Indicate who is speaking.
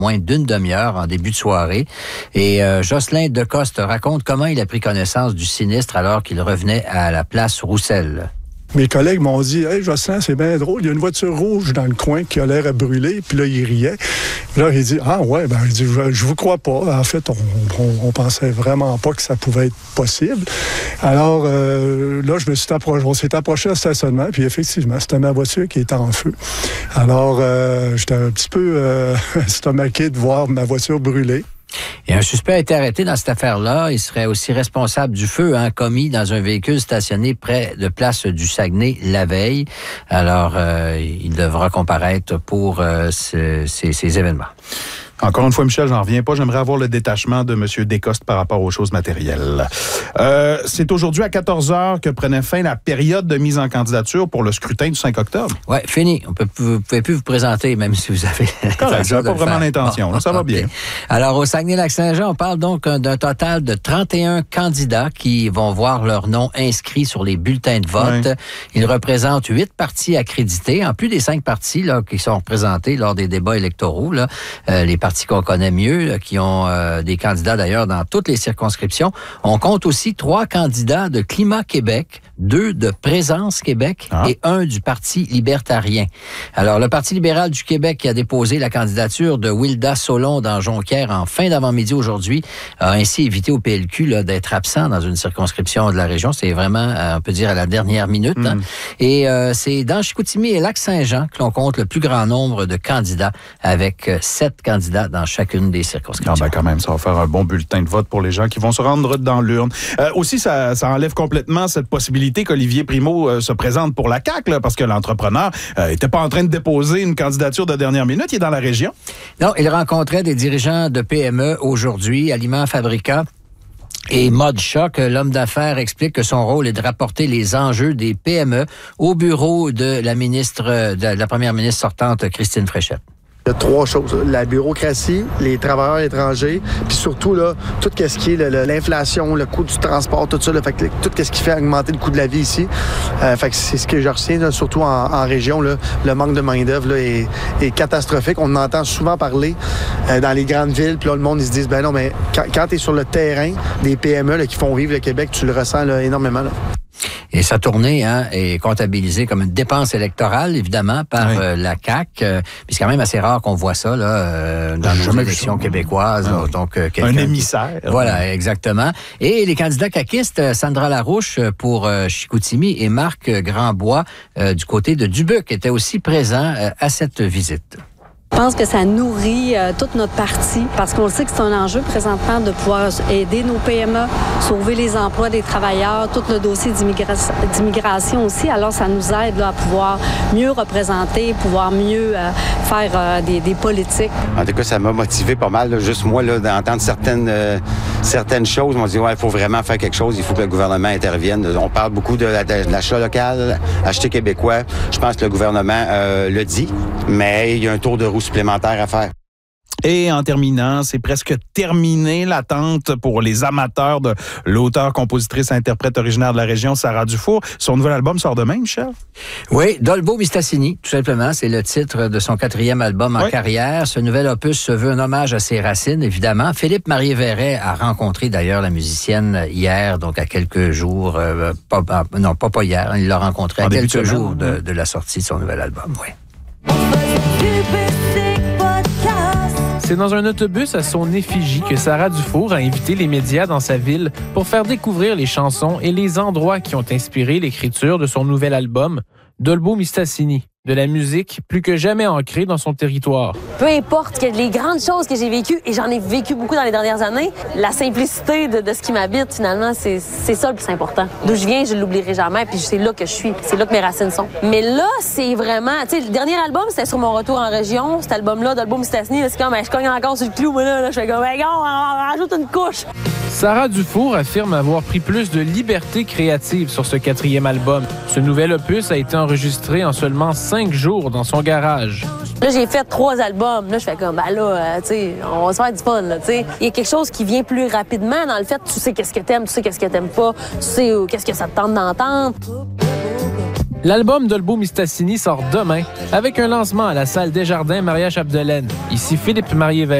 Speaker 1: moins d'une demi-heure en début de soirée. Et Jocelyn Decoste raconte comment il a pris connaissance du sinistre alors qu'il revenait à la place Roussel.
Speaker 2: Mes collègues m'ont dit « Hey, Jocelyn, c'est bien drôle, il y a une voiture rouge dans le coin qui a l'air à brûler. » Puis là, il riait. Puis là, il dit « Ah ouais, ben il dit, je vous crois pas. En fait, on pensait vraiment pas que ça pouvait être possible. » Alors là, on s'est approché au stationnement, puis effectivement, c'était ma voiture qui était en feu. Alors, j'étais un petit peu estomaqué de voir ma voiture brûler.
Speaker 1: Et un suspect a été arrêté dans cette affaire-là. Il serait aussi responsable du feu commis dans un véhicule stationné près de place du Saguenay la veille. Alors, il devra comparaître pour ces événements.
Speaker 3: Encore une fois, Michel, j'en reviens pas. J'aimerais avoir le détachement de M. Decoste par rapport aux choses matérielles. C'est aujourd'hui à 14h que prenait fin la période de mise en candidature pour le scrutin du 5 octobre.
Speaker 1: Oui, fini. Vous ne pouvez plus vous présenter, même si vous avez
Speaker 3: correct, j'avais pas vraiment l'intention. Ça va bien.
Speaker 1: Alors, au Saguenay-Lac-Saint-Jean, on parle donc d'un total de 31 candidats qui vont voir leur nom inscrit sur les bulletins de vote. Oui. Ils représentent 8 partis accrédités, en plus des 5 partis là, qui sont représentés lors des débats électoraux. Là, les partis qu'on connaît mieux, là, qui ont des candidats d'ailleurs dans toutes les circonscriptions. On compte aussi 3 candidats de Climat Québec, 2 de Présence Québec et 1 du Parti libertarien. Alors, le Parti libéral du Québec qui a déposé la candidature de Wilda Solon dans Jonquière en fin d'avant-midi aujourd'hui a ainsi évité au PLQ là, d'être absent dans une circonscription de la région. C'est vraiment, on peut dire, à la dernière minute. Hein. Et c'est dans Chicoutimi et Lac-Saint-Jean que l'on compte le plus grand nombre de candidats avec 7 candidats dans chacune des circonscriptions.
Speaker 3: Ah ben quand même, ça va faire un bon bulletin de vote pour les gens qui vont se rendre dans l'urne. Aussi, ça enlève complètement cette possibilité qu'Olivier Primo se présente pour la CAQ, là, parce que l'entrepreneur n'était pas en train de déposer une candidature de dernière minute. Il est dans la région.
Speaker 1: Non, il rencontrait des dirigeants de PME aujourd'hui, Aliments Fabrica. Et Maud Choc, l'homme d'affaires, explique que son rôle est de rapporter les enjeux des PME au bureau de la première ministre sortante, Christine Fréchette.
Speaker 4: Il y a 3 choses. La bureaucratie, les travailleurs étrangers, puis surtout, là, tout ce qui est l'inflation, le coût du transport, tout ça, là, fait que, tout ce qui fait augmenter le coût de la vie ici. Fait que c'est ce que je retiens, là, surtout en région. Là, le manque de main-d'œuvre est catastrophique. On en entend souvent parler dans les grandes villes, puis là, le monde, ils se disent, ben non, mais quand tu es sur le terrain des PME là, qui font vivre le Québec, tu le ressens là, énormément. Là.
Speaker 1: Et sa tournée est comptabilisée comme une dépense électorale, évidemment, par la CAQ. Puis c'est quand même assez rare qu'on voit ça là, dans nos élections québécoises. Là, donc,
Speaker 3: un émissaire.
Speaker 1: Voilà, exactement. Et les candidats caquistes, Sandra Larouche pour Chicoutimi et Marc Grandbois du côté de Dubuque étaient aussi présents à cette visite.
Speaker 5: Je pense que ça nourrit toute notre parti parce qu'on sait que c'est un enjeu présentement de pouvoir aider nos PME, sauver les emplois des travailleurs, tout le dossier d'immigration aussi. Alors, ça nous aide là, à pouvoir mieux représenter, pouvoir mieux faire des politiques.
Speaker 6: En tout cas, ça m'a motivé pas mal. Là, juste moi, là, d'entendre certaines choses. On m'a dit, ouais, il faut vraiment faire quelque chose. Il faut que le gouvernement intervienne. On parle beaucoup de l'achat local, acheter québécois. Je pense que le gouvernement le dit, mais il y a un tour de roue supplémentaire à faire.
Speaker 3: Et en terminant, c'est presque terminé l'attente pour les amateurs de l'auteur, compositrice, interprète originaire de la région, Sarah Dufour. Son nouvel album sort demain, Michel?
Speaker 1: Oui, Dolbo Mistassini, tout simplement. C'est le titre de son 4e album en carrière. Ce nouvel opus se veut un hommage à ses racines, évidemment. Philippe Marie-Verret a rencontré d'ailleurs la musicienne hier, donc à quelques jours, pas hier, il l'a rencontré à quelques jours de la sortie de son nouvel album, oui.
Speaker 7: C'est dans un autobus à son effigie que Sarah Dufour a invité les médias dans sa ville pour faire découvrir les chansons et les endroits qui ont inspiré l'écriture de son nouvel album, Dolbo Mistassini. De la musique plus que jamais ancrée dans son territoire.
Speaker 8: Peu importe que les grandes choses que j'ai vécues, et j'en ai vécu beaucoup dans les dernières années, la simplicité de ce qui m'habite, finalement, c'est ça le plus important. D'où je viens, je ne l'oublierai jamais, puis c'est là que je suis, c'est là que mes racines sont. Mais là, c'est vraiment, tu sais, le dernier album, c'était sur mon retour en région, cet album-là, Dolbo Mistassini, c'est comme, je cogne encore sur le clou, moi là, je fais comme, on rajoute une couche.
Speaker 7: Sarah Dufour affirme avoir pris plus de liberté créative sur ce 4e album. Ce nouvel opus a été enregistré en seulement 5 jours dans son garage.
Speaker 8: Là, j'ai fait 3 albums. Là, je fais comme, tu sais, on va se faire du fun, là, tu sais. Il y a quelque chose qui vient plus rapidement dans le fait, tu sais qu'est-ce que t'aimes, tu sais qu'est-ce que t'aimes pas, tu sais qu'est-ce que ça te tente d'entendre.
Speaker 7: L'album d'Olbo Mistassini sort demain avec un lancement à la salle Desjardins Maria Chapdelaine. Ici Philippe Marié-Vert.